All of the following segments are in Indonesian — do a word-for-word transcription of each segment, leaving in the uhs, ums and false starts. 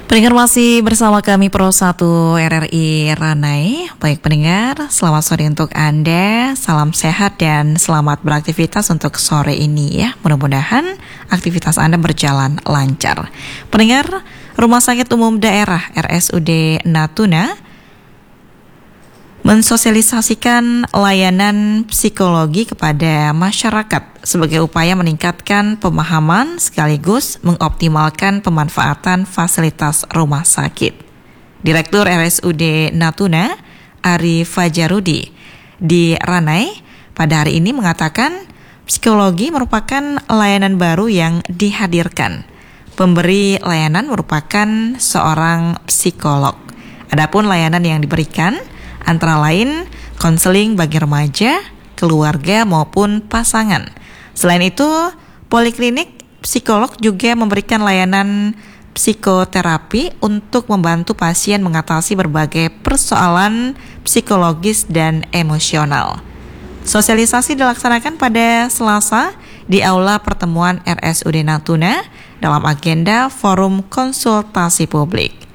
Pendengar masih bersama kami Pro satu R R I Ranai. Baik pendengar, selamat sore untuk Anda. Salam sehat dan selamat beraktivitas untuk sore ini ya. Mudah-mudahan aktivitas Anda berjalan lancar. Pendengar, Rumah Sakit Umum Daerah R S U D Natuna mensosialisasikan layanan psikologi kepada masyarakat sebagai upaya meningkatkan pemahaman sekaligus mengoptimalkan pemanfaatan fasilitas rumah sakit. Direktur R S U D Natuna, Ari Fajarudi, di Ranai pada hari ini mengatakan psikologi merupakan layanan baru yang dihadirkan. Pemberi layanan merupakan seorang psikolog. Adapun layanan yang diberikan antara lain konseling bagi remaja, keluarga maupun pasangan. Selain itu, poliklinik psikolog juga memberikan layanan psikoterapi untuk membantu pasien mengatasi berbagai persoalan psikologis dan emosional. Sosialisasi dilaksanakan pada Selasa di Aula Pertemuan R S U D Natuna dalam agenda Forum Konsultasi Publik.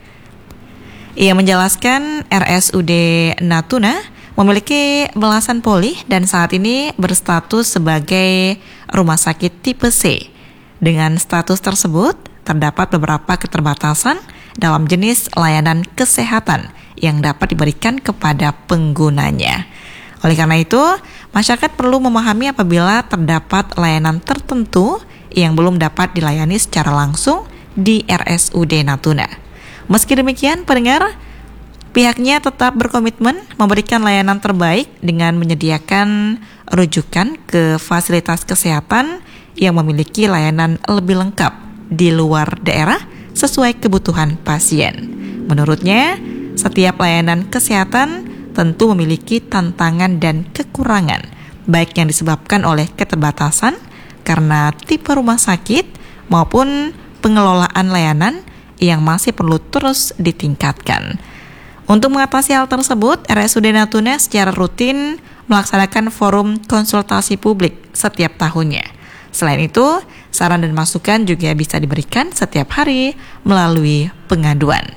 Ia menjelaskan R S U D Natuna memiliki belasan poli dan saat ini berstatus sebagai rumah sakit tipe C. Dengan status tersebut, terdapat beberapa keterbatasan dalam jenis layanan kesehatan yang dapat diberikan kepada penggunanya. Oleh karena itu, masyarakat perlu memahami apabila terdapat layanan tertentu yang belum dapat dilayani secara langsung di R S U D Natuna. Meski demikian, pendengar, pihaknya tetap berkomitmen memberikan layanan terbaik dengan menyediakan rujukan ke fasilitas kesehatan yang memiliki layanan lebih lengkap di luar daerah sesuai kebutuhan pasien. Menurutnya, setiap layanan kesehatan tentu memiliki tantangan dan kekurangan, baik yang disebabkan oleh keterbatasan karena tipe rumah sakit maupun pengelolaan layanan yang masih perlu terus ditingkatkan. Untuk mengatasi hal tersebut, R S U D Natuna secara rutin melaksanakan forum konsultasi publik setiap tahunnya. Selain itu, saran dan masukan juga bisa diberikan setiap hari melalui pengaduan.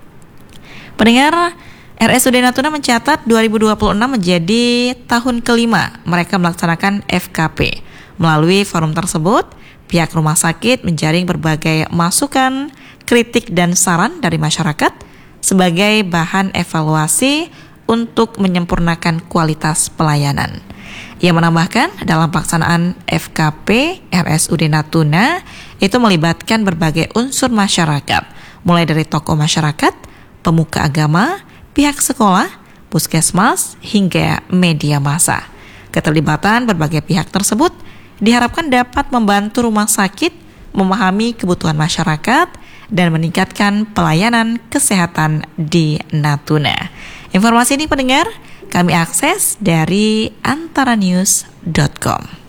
Pendengar, R S U D Natuna mencatat dua ribu dua puluh enam menjadi tahun kelima mereka melaksanakan F K P. Melalui forum tersebut, pihak rumah sakit menjaring berbagai masukan, kritik dan saran dari masyarakat sebagai bahan evaluasi untuk menyempurnakan kualitas pelayanan. Ia menambahkan dalam pelaksanaan F K P R S U D Natuna itu melibatkan berbagai unsur masyarakat, mulai dari tokoh masyarakat, pemuka agama, pihak sekolah, puskesmas, hingga media massa. Keterlibatan berbagai pihak tersebut diharapkan dapat membantu rumah sakit memahami kebutuhan masyarakat dan meningkatkan pelayanan kesehatan di Natuna. Informasi ini pendengar kami akses dari antara news dot com.